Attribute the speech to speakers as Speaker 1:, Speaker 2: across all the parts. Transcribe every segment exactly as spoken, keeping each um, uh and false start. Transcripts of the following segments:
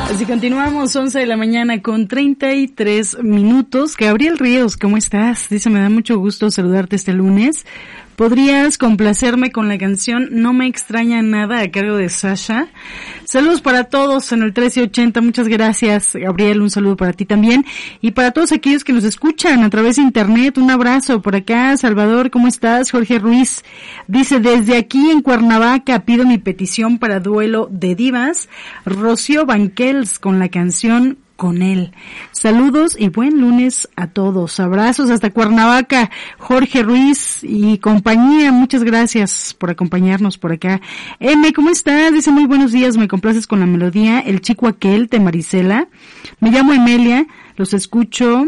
Speaker 1: Así continuamos, once de la mañana con treinta y tres minutos. Gabriel Ríos, ¿cómo estás? Dice, me da mucho gusto saludarte este lunes. ¿Podrías complacerme con la canción No me extraña nada a cargo de Sasha? Saludos para todos en el trece ochenta, muchas gracias, Gabriel, un saludo para ti también. Y para todos aquellos que nos escuchan a través de internet, un abrazo por acá. Salvador, ¿cómo estás? Jorge Ruiz dice, desde aquí en Cuernavaca pido mi petición para Duelo de Divas, Rocío Banquels con la canción Con él. Saludos y buen lunes a todos. Abrazos hasta Cuernavaca. Jorge Ruiz y compañía, muchas gracias por acompañarnos por acá. M, ¿cómo estás? Dice, muy buenos días, me complaces con la melodía El chico aquel de Marisela. Me llamo Emelia, los escucho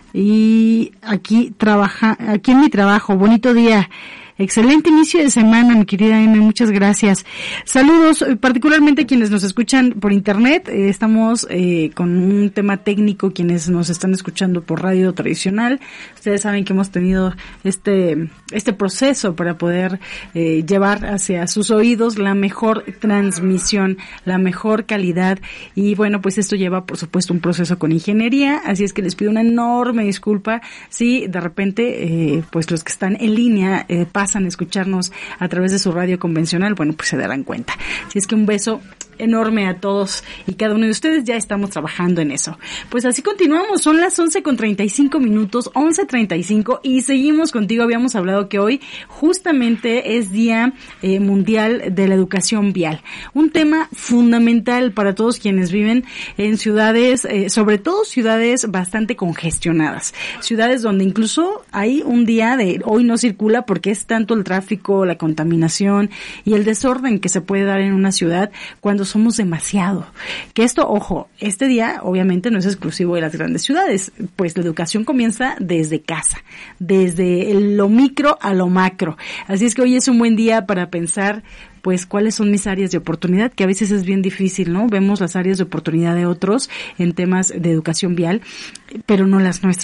Speaker 1: y aquí trabaja, aquí en mi trabajo. Bonito día. Excelente inicio de semana, mi querida M, muchas gracias. Saludos, particularmente quienes nos escuchan por internet. Eh, estamos eh, con un tema técnico, quienes nos están escuchando por radio tradicional. Ustedes saben que hemos tenido este este proceso para poder eh, llevar hacia sus oídos la mejor transmisión, la mejor calidad. Y bueno, pues esto lleva, por supuesto, un proceso con ingeniería. Así es que les pido una enorme disculpa si de repente, eh, pues los que están en línea eh, pasan a escucharnos a través de su radio convencional, bueno, pues se darán cuenta. Así es que un beso enorme a todos y cada uno de ustedes, ya estamos trabajando en eso. Pues así continuamos, son las once con treinta y cinco minutos, once treinta y cinco, y seguimos contigo. Habíamos hablado que hoy justamente es Día eh, Mundial de la Educación Vial, un tema fundamental para todos quienes viven en ciudades, eh, sobre todo ciudades bastante congestionadas, ciudades donde incluso hay un día de hoy no circula porque es tanto el tráfico, la contaminación y el desorden que se puede dar en una ciudad cuando somos demasiado. Que esto, ojo, este día obviamente no es exclusivo de las grandes ciudades, pues la educación comienza desde casa, desde lo micro a lo macro. Así es que hoy es un buen día para pensar pues cuáles son mis áreas de oportunidad, que a veces es bien difícil, ¿no? Vemos las áreas de oportunidad de otros en temas de educación vial, pero no las nuestras.